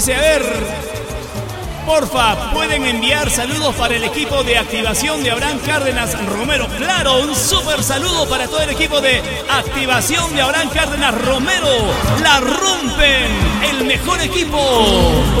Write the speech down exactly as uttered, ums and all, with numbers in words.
Dice, a ver, porfa, pueden enviar saludos para el equipo de activación de Abraham Cárdenas Romero. Claro, un súper saludo para todo el equipo de activación de Abraham Cárdenas Romero. La rompen, el mejor equipo.